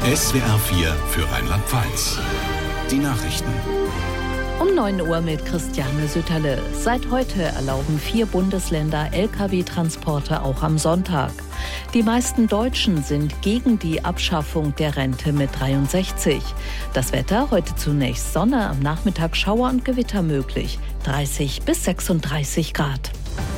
SWR 4 für Rheinland-Pfalz. Die Nachrichten. Um 9 Uhr mit Christiane Sütterle. Seit heute erlauben 4 Bundesländer Lkw-Transporte auch am Sonntag. Die meisten Deutschen sind gegen die Abschaffung der Rente mit 63. Das Wetter, heute zunächst Sonne, am Nachmittag Schauer und Gewitter möglich. 30 bis 36 Grad.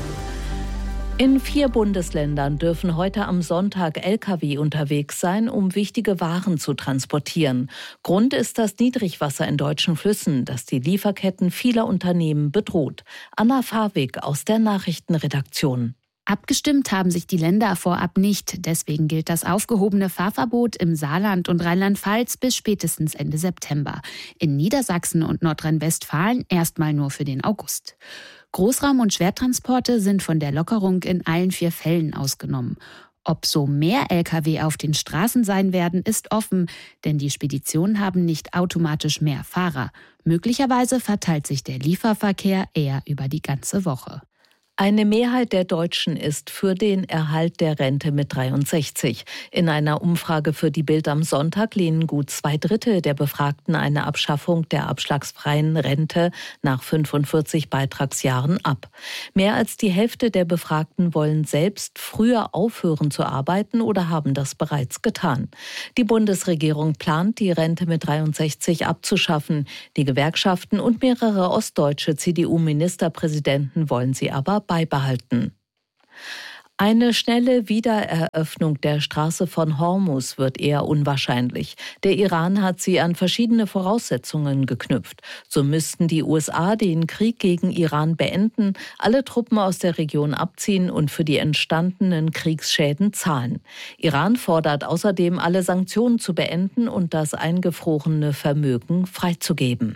In 4 Bundesländern dürfen heute am Sonntag Lkw unterwegs sein, um wichtige Waren zu transportieren. Grund ist das Niedrigwasser in deutschen Flüssen, das die Lieferketten vieler Unternehmen bedroht. Anna Fawig aus der Nachrichtenredaktion. Abgestimmt haben sich die Länder vorab nicht. Deswegen gilt das aufgehobene Fahrverbot im Saarland und Rheinland-Pfalz bis spätestens Ende September. In Niedersachsen und Nordrhein-Westfalen erstmal nur für den August. Großraum- und Schwertransporte sind von der Lockerung in allen 4 Fällen ausgenommen. Ob so mehr Lkw auf den Straßen sein werden, ist offen, denn die Speditionen haben nicht automatisch mehr Fahrer. Möglicherweise verteilt sich der Lieferverkehr eher über die ganze Woche. Eine Mehrheit der Deutschen ist für den Erhalt der Rente mit 63. In einer Umfrage für die Bild am Sonntag lehnen gut 2/3 der Befragten eine Abschaffung der abschlagsfreien Rente nach 45 Beitragsjahren ab. Mehr als die Hälfte der Befragten wollen selbst früher aufhören zu arbeiten oder haben das bereits getan. Die Bundesregierung plant, die Rente mit 63 abzuschaffen. Die Gewerkschaften und mehrere ostdeutsche CDU-Ministerpräsidenten wollen sie aber beibehalten. Eine schnelle Wiedereröffnung der Straße von Hormuz wird eher unwahrscheinlich. Der Iran hat sie an verschiedene Voraussetzungen geknüpft. So müssten die USA den Krieg gegen Iran beenden, alle Truppen aus der Region abziehen und für die entstandenen Kriegsschäden zahlen. Iran fordert außerdem, alle Sanktionen zu beenden und das eingefrorene Vermögen freizugeben.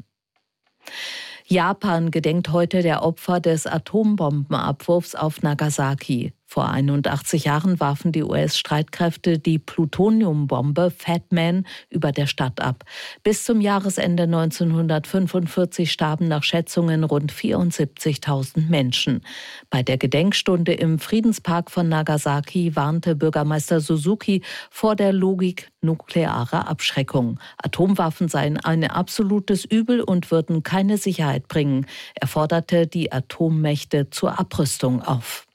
Japan gedenkt heute der Opfer des Atombombenabwurfs auf Nagasaki. Vor 81 Jahren warfen die US-Streitkräfte die Plutoniumbombe Fat Man über der Stadt ab. Bis zum Jahresende 1945 starben nach Schätzungen rund 74.000 Menschen. Bei der Gedenkstunde im Friedenspark von Nagasaki warnte Bürgermeister Suzuki vor der Logik nuklearer Abschreckung. Atomwaffen seien ein absolutes Übel und würden keine Sicherheit bringen. Er forderte die Atommächte zur Abrüstung auf.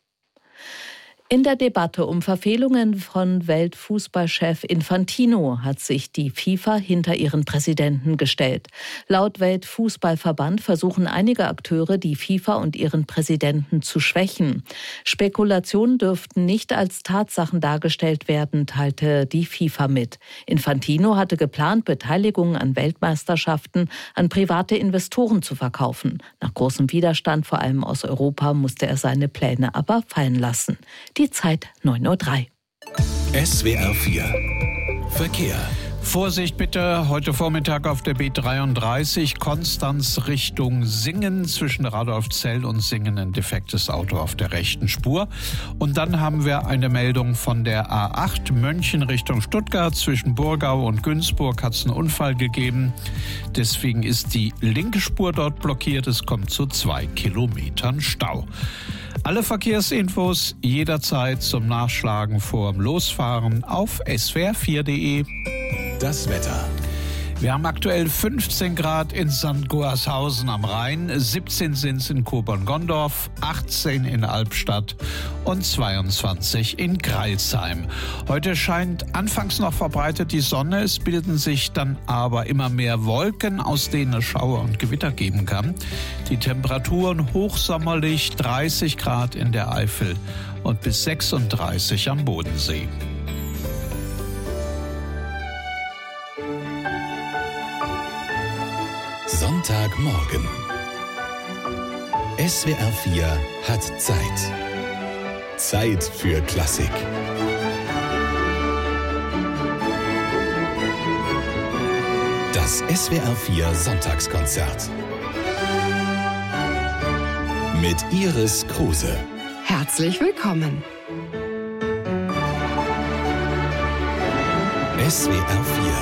In der Debatte um Verfehlungen von Weltfußballchef Infantino hat sich die FIFA hinter ihren Präsidenten gestellt. Laut Weltfußballverband versuchen einige Akteure, die FIFA und ihren Präsidenten zu schwächen. Spekulationen dürften nicht als Tatsachen dargestellt werden, teilte die FIFA mit. Infantino hatte geplant, Beteiligungen an Weltmeisterschaften an private Investoren zu verkaufen. Nach großem Widerstand, vor allem aus Europa, musste er seine Pläne aber fallen lassen. Die Zeit 9:03 Uhr. SWR 4 Verkehr. Vorsicht bitte, heute Vormittag auf der B33 Konstanz Richtung Singen. Zwischen Radolfzell und Singen ein defektes Auto auf der rechten Spur. Und dann haben wir eine Meldung von der A8 München Richtung Stuttgart. Zwischen Burgau und Günzburg hat es einen Unfall gegeben. Deswegen ist die linke Spur dort blockiert. Es kommt zu 2 Kilometern Stau. Alle Verkehrsinfos jederzeit zum Nachschlagen vorm Losfahren auf swr4.de. Das Wetter. Wir haben aktuell 15 Grad in St. Goarshausen am Rhein, 17 sind es in Kobern-Gondorf, 18 in Albstadt und 22 in Crailsheim. Heute scheint anfangs noch verbreitet die Sonne, es bilden sich dann aber immer mehr Wolken, aus denen es Schauer und Gewitter geben kann. Die Temperaturen hochsommerlich, 30 Grad in der Eifel und bis 36 am Bodensee. Sonntagmorgen. SWR 4 hat Zeit. Zeit für Klassik. Das SWR 4 Sonntagskonzert. Mit Iris Kruse. Herzlich willkommen. SWR 4